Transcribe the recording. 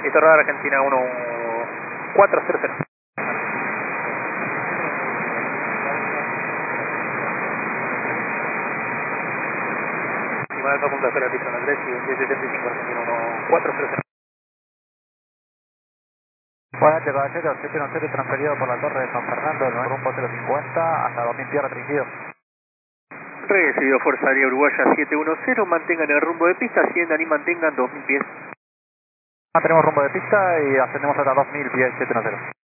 Listo, radar Argentina 1400. Lima Alfa punto 0, pista 3 y 2775 Argentina 1400. Buenas noches, caballero, 710 transferido por la torre de San Fernando, del rumbo 050 hasta 2000 pies restringido. Recibido Fuerza Aérea Uruguaya 710, mantengan el rumbo de pista, asciendan y mantengan 2000 pies. Mantenemos rumbo de pista y ascendemos hasta 2000 pies 710.